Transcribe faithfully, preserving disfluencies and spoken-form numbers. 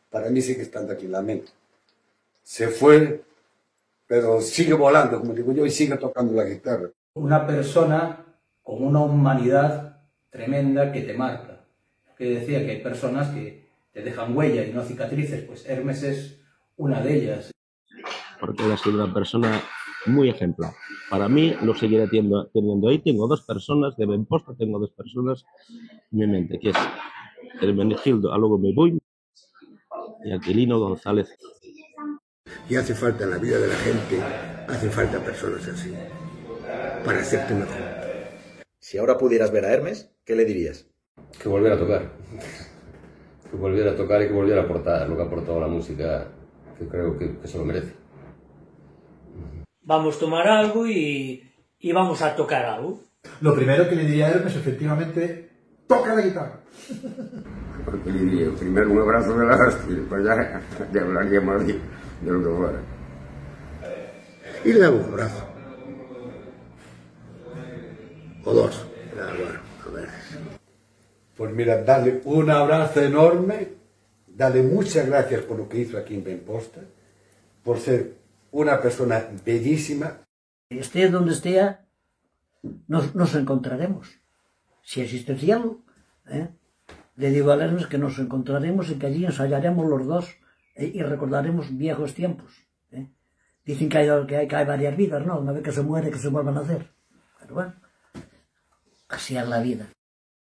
para mí sigue estando aquí en la mente. Se fue, pero sigue volando, como digo yo, y sigue tocando la guitarra. Una persona con una humanidad tremenda que te marca. Que decía que hay personas que te dejan huella y no cicatrices, pues Hermes es una de ellas. Porque él ha sido una persona muy ejemplar. Para mí lo seguiré teniendo, teniendo ahí. Tengo dos personas, de Benposta tengo dos personas en mi mente, que es Hermenegildo Alogome y Aquilino González. Y hace falta en la vida de la gente, hace falta personas así, para hacerte mejor. Si ahora pudieras ver a Hermes, ¿qué le dirías? Que volviera a tocar. Que volviera a tocar y que volviera a aportar lo que ha aportado la música, que creo que, que se lo merece. Vamos a tomar algo y, y vamos a tocar algo. Lo primero que le diría a Hermes, efectivamente, toca la guitarra. Porque le diría, primero un abrazo de la hostia, y después ya, ya hablaríamos de, de lo que fuera. Y le daba un abrazo. O dos. Ah, bueno, a ver. Pues mira, darle un abrazo enorme, darle muchas gracias por lo que hizo aquí en Benposta, por ser una persona bellísima. Esté donde esté, nos, nos encontraremos. Si existe el cielo, ¿eh? Le digo a Hermes que nos encontraremos y que allí ensayaremos los dos, ¿eh? Y recordaremos viejos tiempos. ¿eh? Dicen que hay, que, hay, que hay varias vidas, ¿no? Una vez que se muere, que se vuelvan a hacer. Pero bueno, así es la vida.